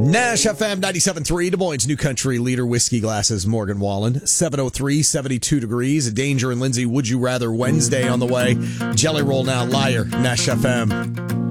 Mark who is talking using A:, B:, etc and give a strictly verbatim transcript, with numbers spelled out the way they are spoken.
A: Nash F M ninety-seven point three, Des Moines' new country leader, Whiskey Glasses, Morgan Wallen. seven oh three, seventy-two degrees. Danger and Lindsay, Would You Rather Wednesday on the way. Jelly Roll now, Liar, Nash F M.